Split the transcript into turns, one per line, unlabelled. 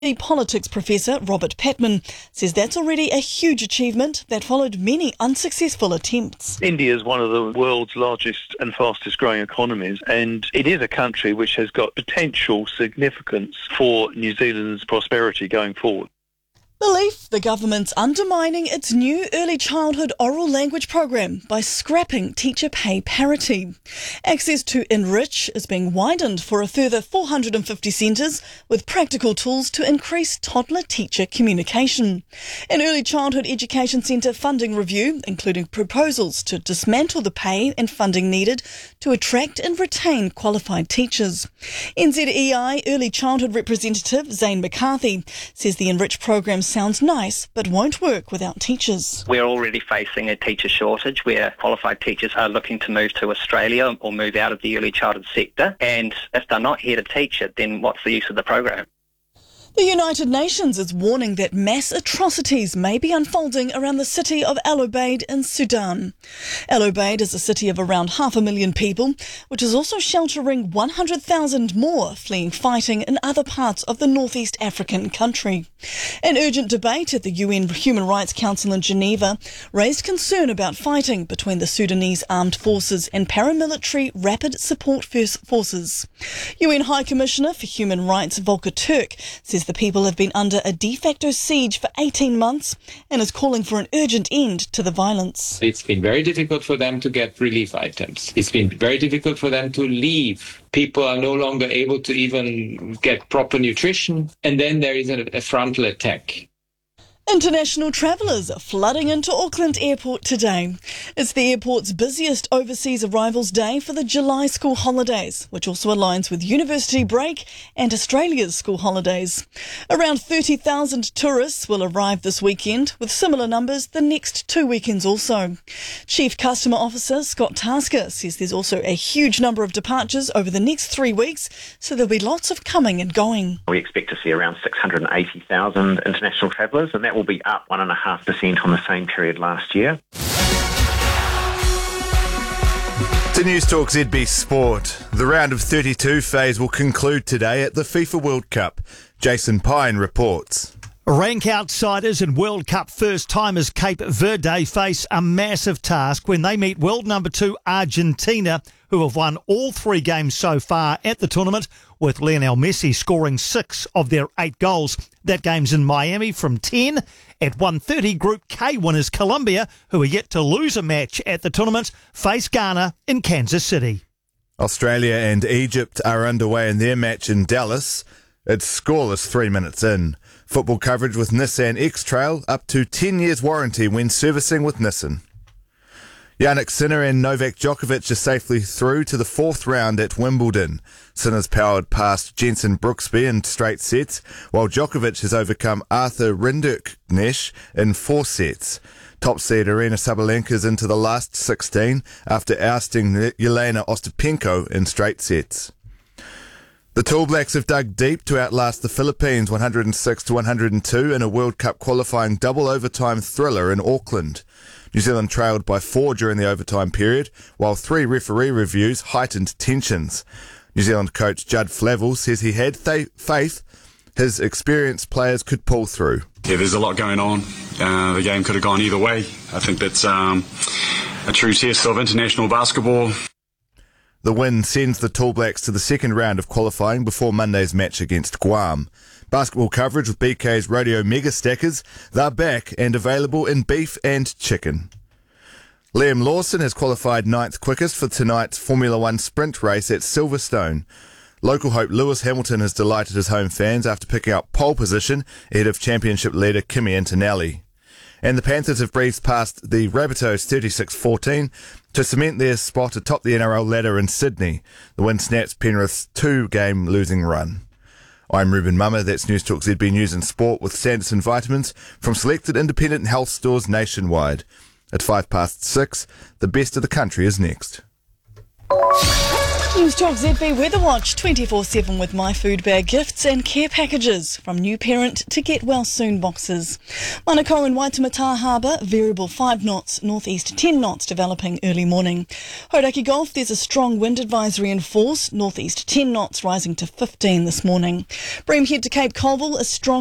Politics professor Robert Patman says that's already a huge achievement that followed many unsuccessful attempts.
India is one of the world's largest and fastest growing economies, and it is a country which has got potential significance for New Zealand's prosperity going forward.
Belief the government's undermining its new early childhood oral language program by scrapping teacher pay parity. Access to Enrich is being widened for a further 450 centres with practical tools to increase toddler-teacher communication. An early childhood education centre funding review, including proposals to dismantle the pay and funding needed to attract and retain qualified teachers. NZEI early childhood representative Zane McCarthy says the Enrich program sounds nice, but won't work without teachers.
We're already facing a teacher shortage where qualified teachers are looking to move to Australia or move out of the early childhood sector. And if they're not here to teach it, then what's the use of the program?
The United Nations is warning that mass atrocities may be unfolding around the city of Al Obeid in Sudan. Al Obeid is a city of around 500,000 people, which is also sheltering 100,000 more fleeing fighting in other parts of the northeast African country. An urgent debate at the UN Human Rights Council in Geneva raised concern about fighting between the Sudanese armed forces and paramilitary rapid support forces. UN High Commissioner for Human Rights Volker Turk says the people have been under a de facto siege for 18 months and is calling for an urgent end to the violence.
It's been very difficult for them to get relief items. It's been very difficult for them to leave. People are no longer able to even get proper nutrition. And then there is a frontal attack.
International travellers are flooding into Auckland Airport today. It's the airport's busiest overseas arrivals day for the July school holidays, which also aligns with university break and Australia's school holidays. Around 30,000 tourists will arrive this weekend, with similar numbers the next 2 weekends also. Chief Customer Officer Scott Tasker says there's also a huge number of departures over the next 3 weeks, so there'll be lots of coming and going.
We expect to see around 680,000 international travellers, and that will be up 1.5% on the same period last year.
To News Talk ZB Sport. The round of 32 phase will conclude today at the FIFA World Cup. Jason Pine reports.
Rank outsiders and World Cup first-timers Cape Verde face a massive task when they meet world number 2 Argentina, who have won all 3 games so far at the tournament, with Lionel Messi scoring 6 of their 8 goals. That game's in Miami from 10. At 1:30, Group K winners Colombia, who are yet to lose a match at the tournament, face Ghana in Kansas City.
Australia and Egypt are underway in their match in Dallas. It's scoreless 3 minutes in. Football coverage with Nissan X-Trail, up to 10 years warranty when servicing with Nissan. Jannik Sinner and Novak Djokovic are safely through to the 4th round at Wimbledon. Sinner's powered past Jenson Brooksby in straight sets, while Djokovic has overcome Arthur Rinderknecht in 4 sets. Top seed Arena Sabalenka's into the last 16 after ousting Yelena Ostapenko in straight sets. The Tall Blacks have dug deep to outlast the Philippines 106-102 in a World Cup qualifying double overtime thriller in Auckland. New Zealand trailed by 4 during the overtime period, while 3 referee reviews heightened tensions. New Zealand coach Judd Flavel says he had faith his experienced players could pull through.
Yeah, there's a lot going on. The game could have gone either way. I think that's a true test of international basketball.
The win sends the Tall Blacks to the second round of qualifying before Monday's match against Guam. Basketball coverage with BK's Rodeo Mega Stackers. They're back and available in beef and chicken. Liam Lawson has qualified 9th quickest for tonight's Formula One sprint race at Silverstone. Local hope Lewis Hamilton has delighted his home fans after picking up pole position ahead of championship leader Kimi Antonelli. And the Panthers have breezed past the Rabbitohs 36-14 to cement their spot atop the NRL ladder in Sydney. The win snaps Penrith's 2-game losing run. I'm Ruben Mummer, that's News Talk ZB News and Sport with Sanderson Vitamins from selected independent health stores nationwide. At 6:05, the best of the country is next.
News Talk ZB Weather Watch 24/7 with My Food Bag gifts and care packages from new parent to get well soon boxes. Manukau and Waitemata Harbour, variable 5 knots, northeast 10 knots developing early morning. Hauraki Gulf, there's a strong wind advisory in force, northeast 10 knots rising to 15 this morning. Bream head to Cape Colville, a strong